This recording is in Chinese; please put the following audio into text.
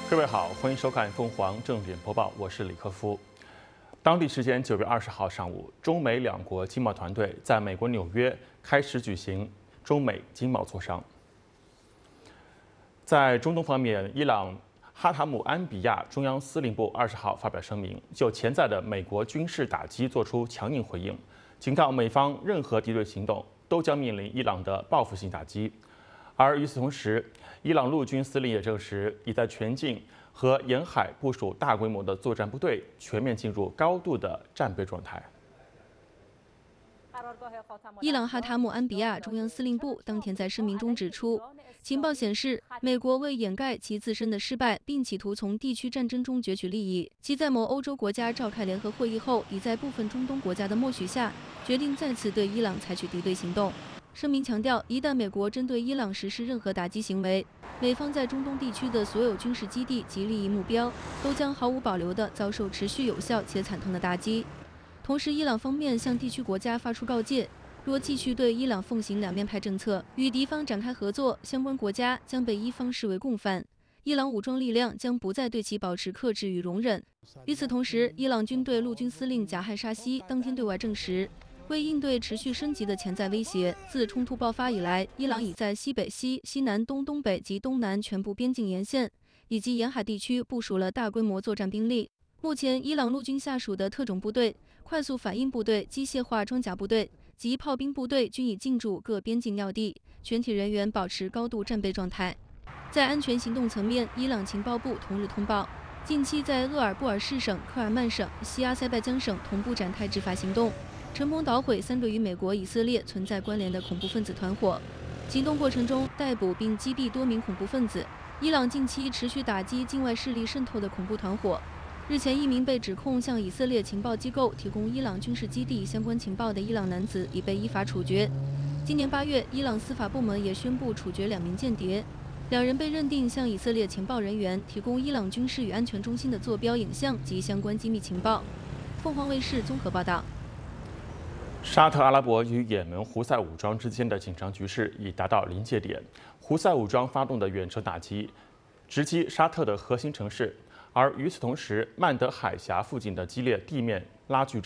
各位好，欢迎收看凤凰正点播报，我是李克夫。当地时间9月20号上午，中美两国经贸团队在美国纽约开始举行中美经贸磋商。在中东方面，伊朗哈塔姆安比亚中央司令部20号发表声明，就潜在的美国军事打击作出强硬回应，警告美方任何敌对行动都将面临伊朗的报复性打击。而与此同时，伊朗陆军司令也证实，已在全境和沿海部署大规模的作战部队，全面进入高度的战备状态。 伊朗哈塔姆安比亚中央司令部当天在声明中指出，情报显示，美国为掩盖其自身的失败，并企图从地区战争中攫取利益，其在某欧洲国家召开联合会议后，已在部分中东国家的默许下，决定再次对伊朗采取敌对行动。声明强调，一旦美国针对伊朗实施任何打击行为，美方在中东地区的所有军事基地及利益目标都将毫无保留地遭受持续有效且惨痛的打击。同时，伊朗方面向地区国家发出告诫，若继续对伊朗奉行两面派政策，与敌方展开合作，相关国家将被伊方视为共犯，伊朗武装力量将不再对其保持克制与容忍。与此同时，伊朗军队陆军司令贾汉沙西当天对外证实，为应对持续升级的潜在威胁，自冲突爆发以来，伊朗已在西北西、西南东、东北及东南全部边境沿线以及沿海地区部署了大规模作战兵力。目前，伊朗陆军下属的特种部队、快速反应部队、机械化装甲部队及炮兵部队均已进驻各边境要地，全体人员保持高度战备状态。在安全行动层面，伊朗情报部同日通报，近期在鄂尔布尔士省、科尔曼省、西阿塞拜疆省同步展开执法行动，成功捣毁3个与美国、以色列存在关联的恐怖分子团伙。行动过程中，逮捕并击毙多名恐怖分子。伊朗近期持续打击境外势力渗透的恐怖团伙。日前，一名被指控向以色列情报机构提供伊朗军事基地相关情报的伊朗男子已被依法处决。今年8月，伊朗司法部门也宣布处决2名间谍，2人被认定向以色列情报人员提供伊朗军事与安全中心的坐标影像及相关机密情报。凤凰卫视综合报道。 沙特阿拉伯与也门胡塞武装之间的紧张局势已达到临界点，胡塞武装发动的远程打击直击沙特的核心城市。而与此同时，曼德海峡附近的激烈地面拉锯